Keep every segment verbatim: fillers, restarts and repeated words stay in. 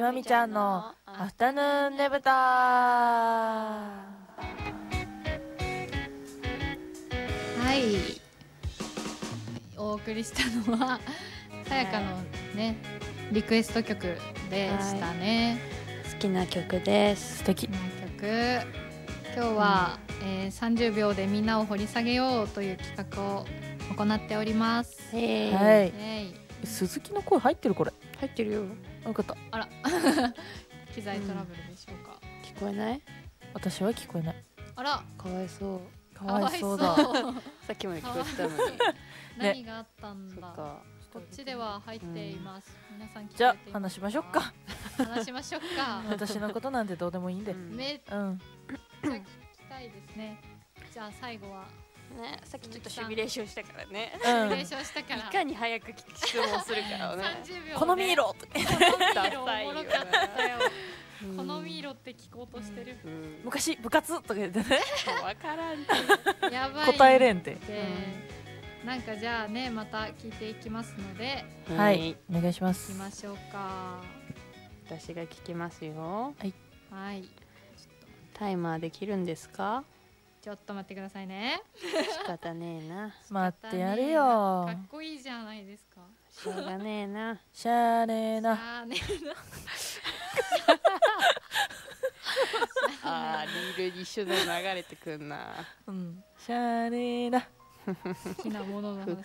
岩見ちゃんのアフタヌーンねぶた。はい、お送りしたのはさやかのねリクエスト曲でしたね。 好きな曲です。 素敵な曲。今日は、うんえー、さんじゅうびょうでみんなを掘り下げようという企画を行っております。 はい、 えー、鈴木の声入ってる？これ入ってるよ。 よかった。 あら機材トラブルでしょうか、 うん、聞こえない？ 私は聞こえない。 あらかわいそう。 かわいそうださっきまで聞こえてたのに何があったんだ、 ね、 こっちでは入っています、うん、皆さん聞いていますか？ じゃあ話しましょうか話しましょうか私のことなんてどうでもいいんで、 うんめっちゃ聞きたいですね。じゃあ最後はね、さっきちょっとシミュレーションしたからね、 うん、シミュレーションしたからいかに早く質問するかをねさんじゅうびょう好み色好み色おもろかったよ好み色って聞こうとしてる、 うん、昔部活とか言ってねわからんてやばい答えれんて、 うん、なんかじゃあねまた聞いていきますので、 はい、お願いします。 行きましょうか。 私が聞きますよ。 はい、 はい、 タイマーできるんですか？ ちょっと待ってくださいね。 仕方ねえな。 待ってやるよ。 かっこいいじゃないですか。 しょうがねえな。 しゃーねえな。 しゃーねえな。 あー、リールに一緒で流れてくんな。 うん。しゃーねえな。 好きなものの話が。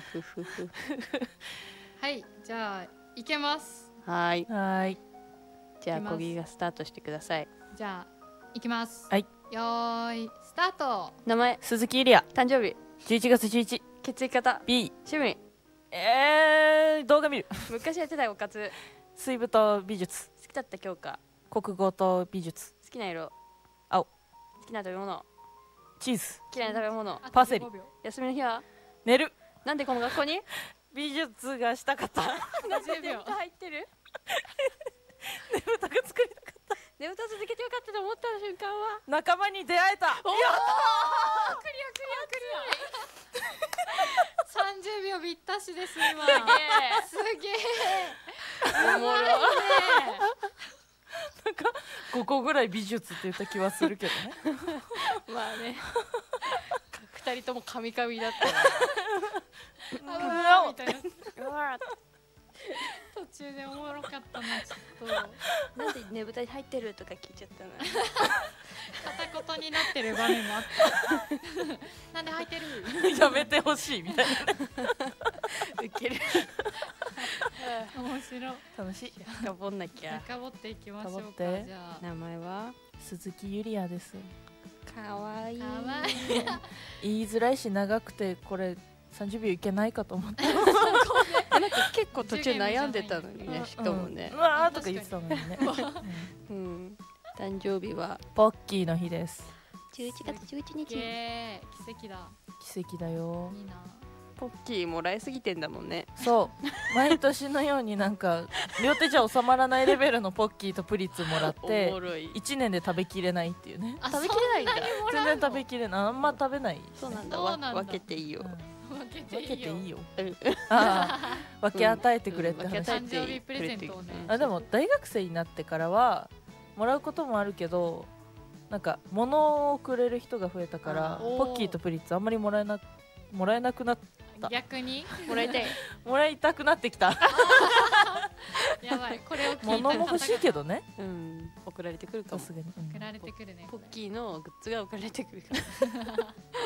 はい、じゃあいけます。 はい。 はい。 じゃあ小木がスタートしてください。 じゃあいきます。 はい。 よーいスタート。 名前鈴木ゆりあ。 誕生日じゅういちがつじゅういち。 血液型 B。 趣味えー、動画見る。 昔やってたおかず。 水部と美術。 好きだった教科。 国語と美術。 好きな色青。 好きな食べ物チーズ。 嫌いな食べ物パセリ。 休みの日は寝る。 なんでこの学校に美術がしたかった。 なんでねぶた入ってるねぶたが作りたかった。 ねぶた続けてよかったと思った瞬間は仲間に出会えた。やったー。 クリアクリアクリアさんじゅうびょうぴったしです今。すげえ。 おもろいね。 なんかごこぐらい美術って言った気はするけどね。 まあね。二人ともカミカミだったな。 うわみたいな。うわ途中でおもろかったなちょっと。 なんでねぶたに入ってるとか聞いちゃったな。 片言になってる場面もあった。なんで入ってる？ やめてほしいみたいな。 ウケる。 面白い。 楽しい。 深掘んなきゃ。 深掘っていきましょうか。じゃあ名前は鈴木ゆりあです。 かわいい。 かわいい。 言いづらいし長くてこれさんじゅうびょういけないかと思って。 なんか結構途中悩んでたのにね、しかもね。 うわーとか言ってたのにね。 うん。誕生日はポッキーの日です。 じゅういちがつじゅういちにち。 奇跡だ。 奇跡だよ。 いいな。 ポッキーもらいすぎてんだもんね。 そう毎年のようになんか両手じゃ収まらないレベルのポッキーとプリッツもらっていちねんで食べきれないっていうね。 食べきれないんだ。 全然食べきれない。あんま食べない。 そうなんだ。分けていいよ。 分けていいよ。 分け与えてくれって話。 誕生日プレゼントをね。 あでも大学生になってからはもらうこともあるけどなんか物をくれる人が増えたからポッキーとプリッツあんまりもらえなもらえなくなった。 逆にもらいたいもらいたくなってきた。 やばいこれを聞いた物も欲しいけどね。 うん送られてくるかも。 送られてくるね。 ポッキーのグッズが送られてくるから。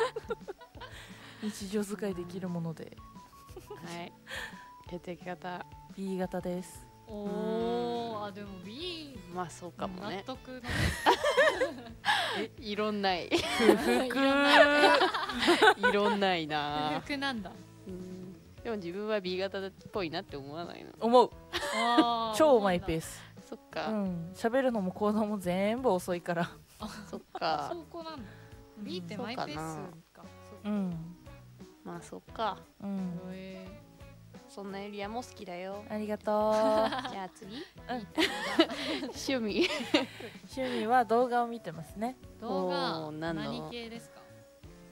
日常使いできるもので。 はい。血液型 B 型です。 おお、あでも B まあそうかもね。 納得のえいろんない不服いろんないな。 不服なんだ。 でも自分は B 型っぽいなって思わないの？ 思う。超マイペース。 そっか。 喋るのも行動も全部遅いから。 そっか。 そうこなんだ。B ってマイペースか。 うん。 まあそっか。 うん。 そんなエリアも好きだよ。 ありがとう。じゃあ次。趣味。 趣味は動画を見てますね。 動画何系ですか？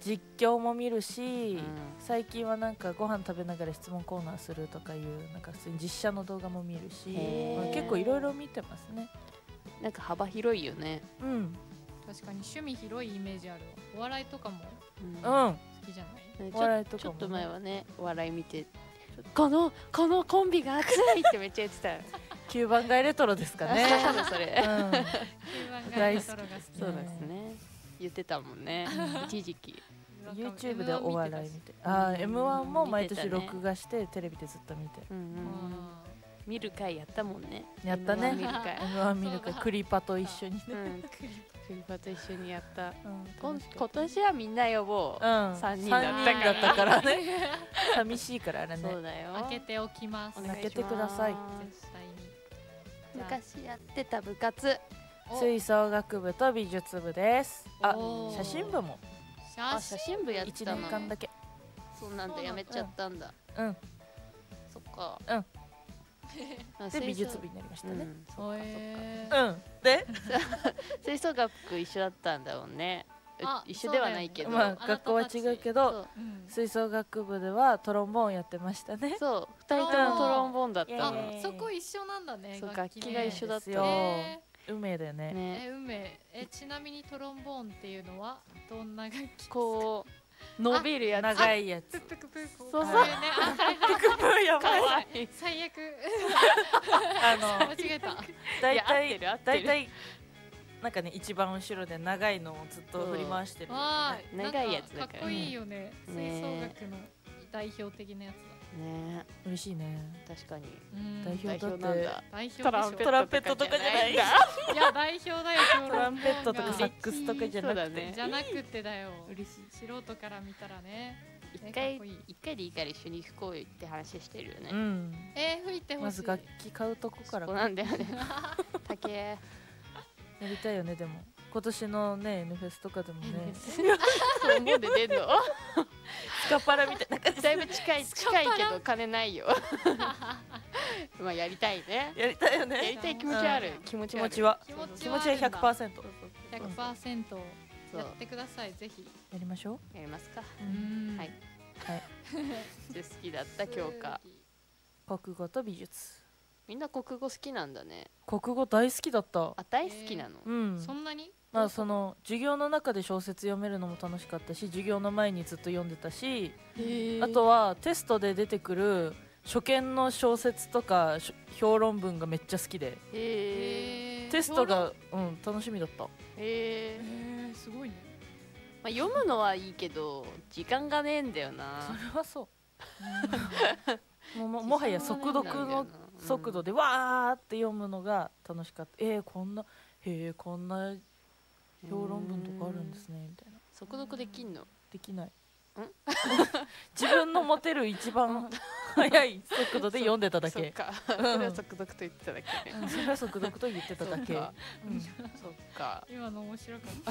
実況も見るし、 うん最近はなんかご飯食べながら質問コーナーするとかいうなんか普通に実写の動画も見るし、 へーまあ結構いろいろ見てますね。 なんか幅広いよね。 うん確かに趣味広いイメージあるわ。お笑いとかもうん、 好きじゃない？ ねちょお笑いとかもねちょっと前はねお笑い見てこのこのコンビが熱いってめっちゃ言ってたよ。 きゅうばん街レトロですかね。 多分それ。 うん吸盤がレトロが好き。 そうですね。言ってたもんね。一時期。 YouTube でお笑い見て、ああ エムワン も毎年録画してテレビでずっと見てる。 うんうんうんあ見る会やったもんね。 やったねエムワン 見る会。 エムワン 見るかクリパと一緒にね。 うん。クリパと一緒にやった。 うんこん楽しかっ今年はみんな呼ぼう。 たうん三人だったから三人だったからね。寂しいからあれね。 そうだよ。 ー開けておきます。絶お願いします開けてください対に。じゃあ昔やってた部活。 お吹奏楽部と美術部です。あおー写真部もあ写写真部やって一たの。 年間だけ。 そうなんだやめちゃったんだ。 うんそっか。 うんあで美術部になりましたね。 うんそっかそっか。 へうんで吹奏楽一緒だったんだもんね。うあ一緒ではないけど。 まああなた学校は違うけどそうーうん吹奏楽部ではトロンボーンやってましたね。 そう二人ともトロンボーンだったイエの。 ーイあそこ一緒なんだね。 そう楽器ね楽器が一緒だったですよへ運命だよね。 ーね。 え運命えちなみにトロンボーンっていうのはどんな楽器？ こう伸びるやつ。 長いやつ。 プップクプーコそうそうこれねあやかわいい。 最悪あの間違えた。 大いや合って体る合ってる大体なんかね一番後ろで長いのをずっと振り回してる。 わー長いやつだからなんかかっこいいよね。 うん吹奏楽の代表的なやつだ。 ね嬉しいね。 確かに。 うん代表代表なんだ。 代表でしょトランペットトランペットとかじゃないんだ。 いや代表だよトランペットとかトロンボーンがサックスとかじゃなくてそうだねじゃなくてだよ。 嬉しい。 素人から見たらね。 一回かっこいい一回でいいから一緒に行こうよって話してるよね。 うん。 えー、吹いてほしい。 まず楽器買うとこからそうなんだよね。竹。 やりたいよね。でも今年のね N フェスとかでもねトロンボーンで出んの。 スカパラみたいな感じだいぶ近い近いけど金ないよ。まあやりたいね。 やりたいよやね。 りたい気持ちはある。気持ちはある。 気持ちは気持気持ちはひゃくパーセントそうそうそうひゃくパーセントそうやってくださいぜひ。 やりましょやりますか。 う。 うんはい。 はい。 好きだった教科。 国語と美術。 みんな国語好きなんだね。 国語大好きだった。 あ大好きなの。 うん。 そんなに？ まあその授業の中で小説読めるのも楽しかったし、授業の前にずっと読んでたし、あとはテストで出てくる初見の小説とかし評論文がめっちゃ好きで、 へえ。 えーテストがうん楽しみだった。 へえ。 えー、すごいね。 まあ読むのはいいけど時間がねえんだよそな。 れはそう。もうももはや速読の速度でわーって読むのが楽しかった。えー、こんなへえこんな評論文とかあるんですねみたいな。 速読できんの。 できない。自分の持てる一番速い速度で読んでただけ。 そっか。それは速読と言ってただけ。 うんそれは速読と言ってただけ。 そうかうんそっか。 今の面白かった。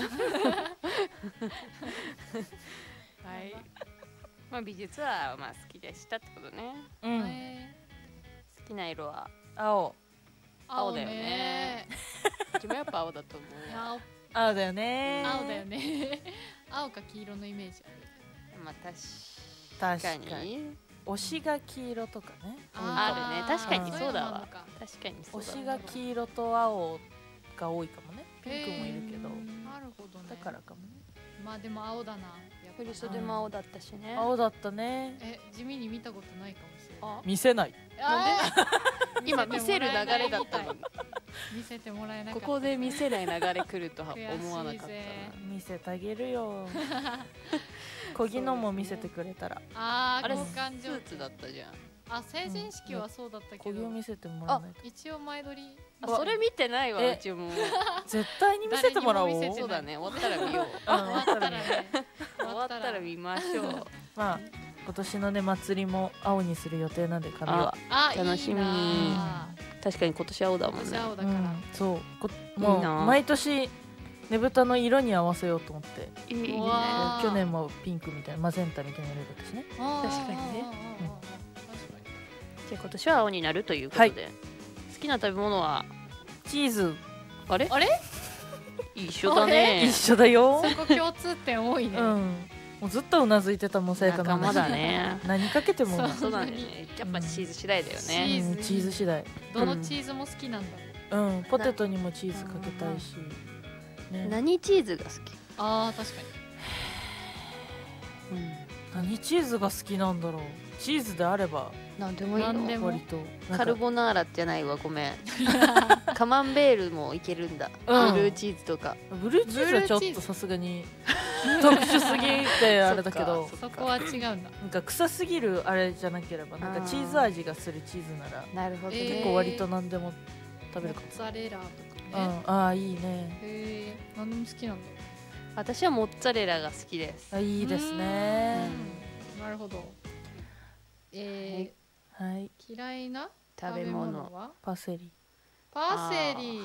はい。まあ美術はまあ好きでしたってことね。 うん、 え好きな色は青ー青だよね。うちもやっぱ青だと思う。 青青だよね。 青だよね。青か黄色のイメージある。 まあ確かに。 確かに。推しが黄色とかね。 あるね確かにーそうだわいのもあるのか確かにそうだ推しが黄色と青が多いかもね。ピンクもいるけど、 なるほどね。 だからかもね。 まあでも青だな。やっぱ振袖も青だったしね。 青だったね。 え地味に見たことないかもしれない。 あ見せない。 あー今見せる流れだったのに。 見せてもらえなかった。 ここで見せない流れ来るとは思わなかったな。 見せてあげるよ。小木のも見せてくれたら。 あーあれ交換条スーツだったじゃん。 あ成人式はそうだったけど、 小木を見せてもらわないと。 一応前撮りあそれ見てないわえうちも。 絶対に見せてもらおう。 誰にも見せてそうだね終わったら見よう。 うん終わったらね。 終わったらね終わったら見ましょう。 まあ今年のね祭りも青にする予定なんで髪は。 あ楽しみいいな確かに今年青だもん私ね。 青だから、 うん、そうこいいもなう毎年ねぶたの色に合わせようと思っていいね。 うわあー去年もピンクみたいなマゼンタみたいな色だったしね。 あー確かにねあーあーあー確かじゃあ今年は青になるということで。好きな食べ物はチーズあれ？ あれ？ 一緒だね一。緒だよ。 にそこ共通点多いね、 うんもうずっとうなずいてたもん、さやかの仲間だ話ね。 何かけてもうまいそうそうだね。やっぱチーズ次第だよチね。 ーズうんチーズ次第。 どのチーズも好きなんだ。 うん、ポテトにもチーズかけたいし、ね、 何チーズが好き？ ああ確かに。 何チーズが好きなんだろう。チーズであればなんでもいいの。 なんでも割となんかカルボナーラじゃないわ、ごめん。カマンベールもいけるんだ。ブうんルーチーズとか。 ブルーチーズはちょっとさすがに特殊すぎてあれだけどそっかそこは違うんだ。 なんか臭すぎるあれじゃなければなんかチーズ味がするチーズならなるほどえー結構割と何でも食べるかモッツァレラとかも、 ね。 うん、ああいいね。 へえ、何でも好きなんだ。 私はモッツァレラが好きです。 あいいですね。 うん。なるほど。えはい、 ー、嫌いな食べ物。 はパセリ。 パセリ。